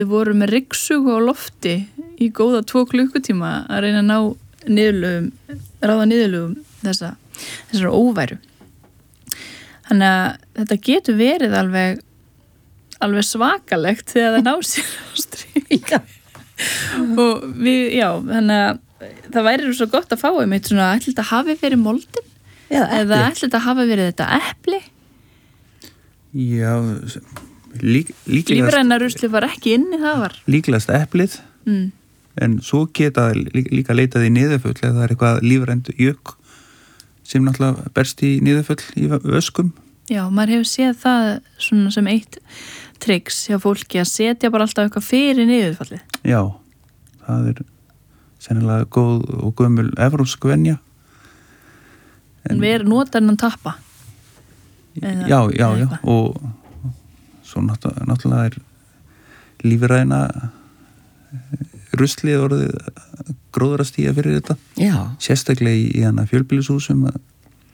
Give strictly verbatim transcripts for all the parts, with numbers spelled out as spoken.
Við vorum með ryksugu á lofti í góða tvo klukkutíma að reyna að ná niðurlögum, ráða niðurlögum þessa, þessar óværu. Þannig að þetta getur verið alveg, alveg svakalegt þegar það ná sér á strík. Og við, já, þannig að það væri svo gott að fá um eitt svona, ætli þetta hafi verið moldin? Eða epli. Eða ætli þetta hafi verið þetta epli? Já, lík, líklegast... Lífrænarusli var ekki inni, það var. Líklegast eplið, mm. en svo geta lí, líka leitað í niðurfull eða það er eitthvað lífrænt jökk sem náttúrulega berst í niðurfull í öskum. Já, maður hefur séð það svona sem eitt triks hjá fólki að setja bara alltaf eitthvað fyrir niðurfallið. Já, það er sennilega góð og gömul evrópsk venja. En, en við erum notar en tappa. Eða, já, já, já, og svo náttúrulega er lífræna ruslið orðið gróðrastíja fyrir þetta. Já. Sérstaklega í, í hana fjölbýlishúsum að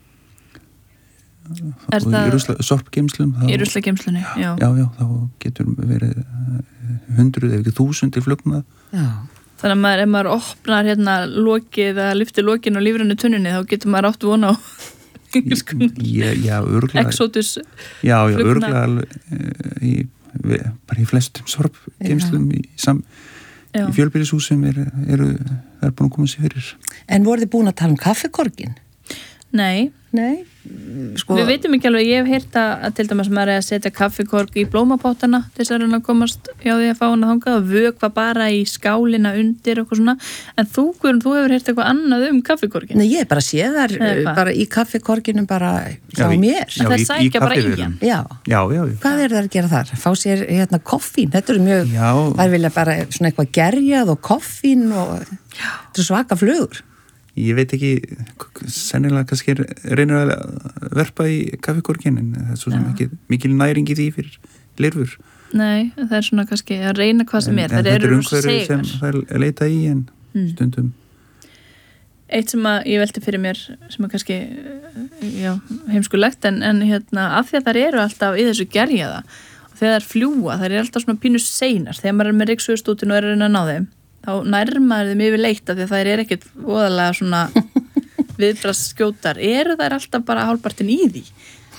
Er og það í rusla, sorpgeymslum þá, í ruslageymslunni, já. já, já, þá getur verið hundruð ef ekki þúsundir flugnað. Já. Þannig að maður, ef maður opnar hérna lokið eða lyftir lokin á lífrænu tunnunni þá getur maður átt vona á já, já, örgla exotus já, já, flugna. örgla í, bara í flestum sorpgeymslum í, sam, í fjölbýlishúsum er, eru, er búin að koma sér fyrir. En voruð þið búin að tala um kaffikorgin? Nei. Nei. Sko... Við veitum ekki alveg, ég hef heyrt að til dæmis maður er að setja kaffikorg í blómapótana þess að reyna að komast hjá því að fá hana þangað og vökva bara í skálina undir og svona, en þú, Guðrún, þú hefur heyrt eitthvað annað um kaffikorgin. Nei, ég bara sé þar bara í kaffikorginum bara hjá já, mér. Já, það sækja bara í hann. Já. Já, já, já. Hvað er það að gera þar? Fá sér hérna koffín, þetta er mjög, já. Það vilja bara svona eitthvað gerjað og koffín og þetta er svaka flugur. Ég veit ekki, sennilega kannski reynir að verpa í kaffikorgin en það er svo sem ekki mikil næring í því fyrir lirfur. Nei, það er svona kannski að reyna hvað sem er. En, en þetta er umhverfið sem það er leita í en mm. stundum. Eitt sem að ég velti fyrir mér sem er kannski já, heimskulegt en, en hérna, af því að þær eru alltaf í þessu gerjaða og þegar þær fljúa, þær eru alltaf svona pínu seinar þegar maður er með ryksuðustútinu og er að reyna að ná þeim. Þá nærmaður þeim yfir leita því að það er ekkert voðalega svona viðbragðsskjótar. Eru þær alltaf bara hálfpartin í því?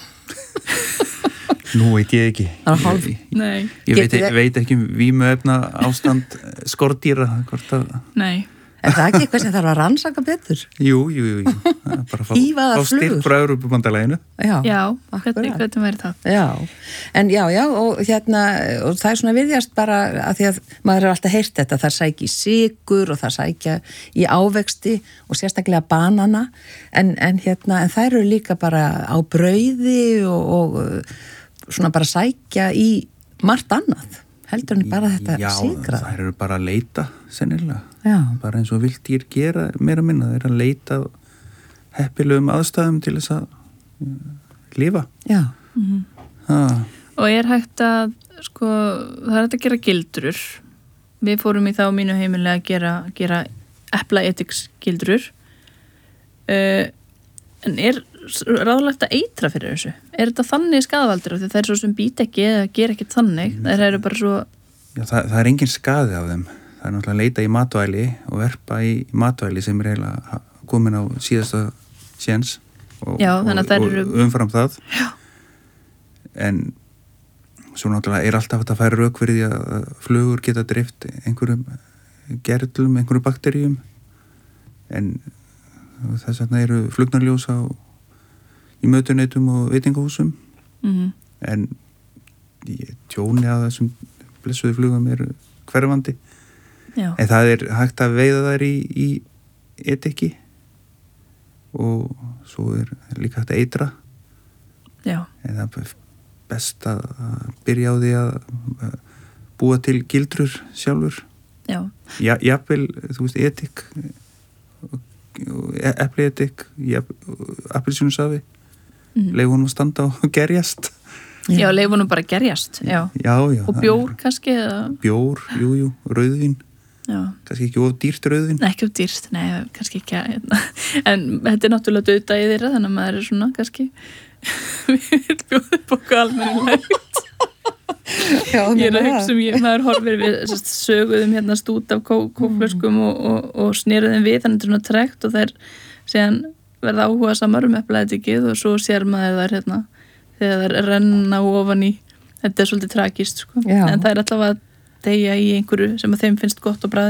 Nú veit ég ekki. Hálf... Ég, Nei. Ég veit, veit ekki um vímuefna ástand skordýra. Hvort að... Nei. Er það ekki eitthvað sem þarf að rannsaka betur? Jú, jú, jú. jú. Bara fá, fá styrk frá Evrópubandalæginu. Já, já hvernig, hvernig væri það? Já, en já, já, og hérna, og það er svona virðjast bara að því að maður er alltaf heyrt þetta, það sækja í sykur og það sækja í ávexti og sérstaklega banana, en, en hérna, en þær eru líka bara á brauði og, og svona bara sækja í margt annað. Heldur en bara þetta sigrað? Já, þær eru bara að leita, sennilega. Já. Bara eins og viltýr gera meira minna. Það er að leita heppilegum aðstæðum til þess að uh, lifa. Já. Mm-hmm. Og er hægt að, sko, það er hægt að gera gildrur. Við fórum í þá mínu heimilega að gera, gera eplaetiks gildrur. Uh, en er ráðlegt að eitra fyrir þessu? Er þetta þannig skaðvaldur? Því það er svo sem být ekki eða ger ekki þannig. Það eru bara svo... Já, það, það er engin skaði af þeim. Það er náttúrulega að leita í matvæli og verpa í matvæli sem er eiginlega komin á síðasta séns og, Já, þannig að það eru... og umfram það. Já. En svo náttúrulega er alltaf að færa rök fyrir því að flugur geta drift einhverjum gerlum, einhverjum bakteríum. En þess vegna eru flugnarljós á í mötuneytum og veitingahúsum mm-hmm. en ég tjóni að þessum blessuðu flugum er hverfandi. Já. En það er hægt að veiða þær í, í etiki og svo er líka hægt að eitra. Já. En það er best að byrja á því að búa til gildrur sjálfur. Já. Ja, jafnvel, þú veist, etik eplietik appelsínusafi mm. leif honum að standa og gerjast. Já, já leif honum bara gerjast. Já, já, já og bjór kannski eða... Bjór, jú, jú, rauðvín. Já. Kannski ekki of dýrt rauðvín. Nei, ekki of dýrt, nei, kannski ekki að, en þetta er náttúrulega dauða í þeirra þannig að maður er svona kannski við bjóðum upp okkur almennilegt. Já, ég er að meina hugsa um, ég, maður horfir við sest, söguðum hérna stút af kó, kóflöskum mm. og, og, og sneruðum við þannig svona trekt og þær síðan verða áhuga samar um eplaðetikið og svo sér maður þær hérna þegar þær renna ofan í þetta er svolítið tragist sko. En það er alltaf að deyja í einhverju sem að þeim finnst gott og bragð